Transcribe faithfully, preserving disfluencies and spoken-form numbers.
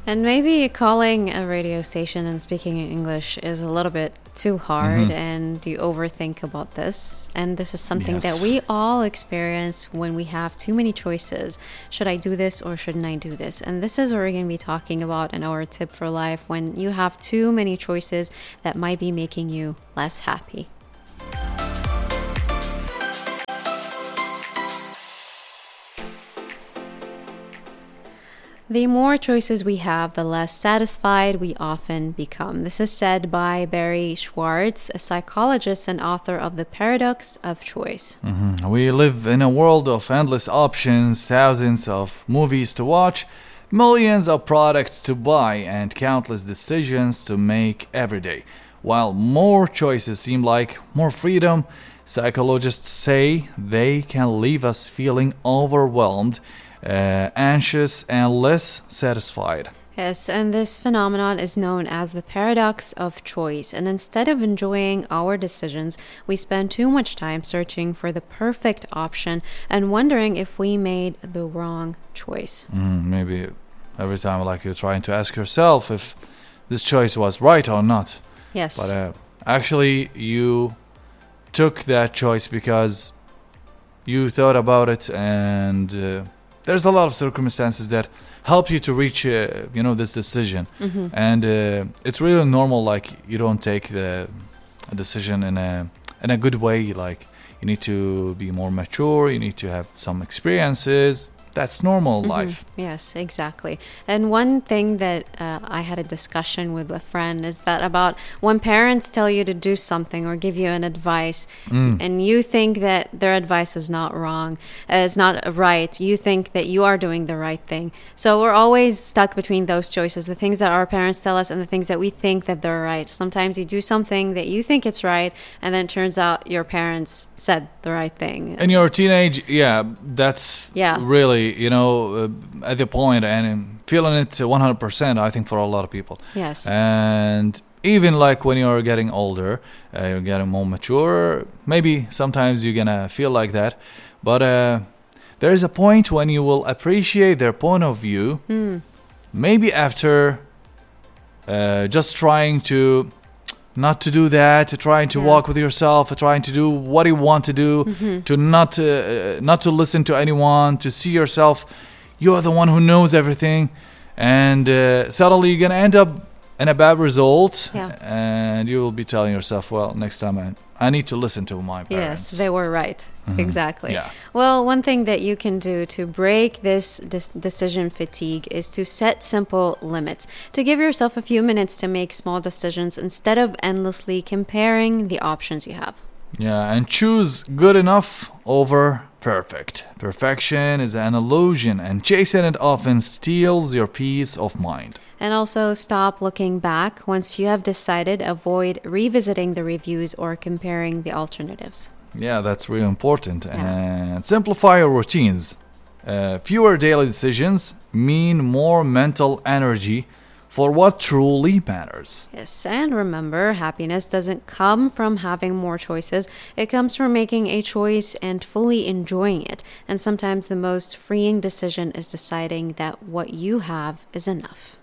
And maybe calling a radio station and speaking in English is a little bit too hard, mm-hmm. and you overthink about this. And this is something yes. that we all experience when we have too many choices. Should I do this or shouldn't I do this? And this is what we're going to be talking about in our tip for life when you have too many choices that might be making you less happy. The more choices we have, the less satisfied we often become. This is said by Barry Schwartz, a psychologist and author of The Paradox of Choice. Mm-hmm. We live in a world of endless options, thousands of movies to watch, millions of products to buy, and countless decisions to make every day. While more choices seem like more freedom, psychologists say they can leave us feeling overwhelmed, Uh, anxious and less satisfied. Yes, and this phenomenon is known as the paradox of choice. And instead of enjoying our decisions, we spend too much time searching for the perfect option and wondering if we made the wrong choice. Mm, maybe every time like you're trying to ask yourself if this choice was right or not. Yes. But uh, actually you took that choice because you thought about it, and uh, there's a lot of circumstances that help you to reach, uh, you know, this decision. Mm-hmm. And uh, it's really normal, like, you don't take the decision in a in a good way. Like, you need to be more mature, you need to have some experiences. That's normal mm-hmm. life. Yes, exactly. And one thing that uh, I had a discussion with a friend is that about when parents tell you to do something or give you an advice, mm. and you think that their advice is not wrong, uh, it's not right, you think that you are doing the right thing. So we're always stuck between those choices, the things that our parents tell us and the things that we think that they're right. Sometimes you do something that you think it's right, and then it turns out your parents said the right thing. In your teenage, yeah, that's yeah. really, you know, uh, at the point and feeling it one hundred percent, I think, for a lot of people. Yes. And even like when you're getting older, uh, you're getting more mature, maybe sometimes you're gonna feel like that. But uh, there is a point when you will appreciate their point of view, mm. maybe after uh, just trying to not to do that, trying to yeah. walk with yourself, trying to do what you want to do, mm-hmm. to not uh, not to listen to anyone, to see yourself, you're the one who knows everything, and uh, suddenly you're gonna end up in a bad result, yeah. and you will be telling yourself, well, next time I, I need to listen to my parents. Yes, they were right. Mm-hmm. Exactly. Yeah. Well, one thing that you can do to break this, this decision fatigue is to set simple limits, to give yourself a few minutes to make small decisions instead of endlessly comparing the options you have. Yeah, and choose good enough over perfect. Perfection is an illusion, and chasing it often steals your peace of mind. And also stop looking back. Once you have decided, avoid revisiting the reviews or comparing the alternatives. Yeah, that's really important. Yeah. And simplify your routines. Uh, fewer daily decisions mean more mental energy for what truly matters. Yes, and remember, happiness doesn't come from having more choices. It comes from making a choice and fully enjoying it. And sometimes the most freeing decision is deciding that what you have is enough.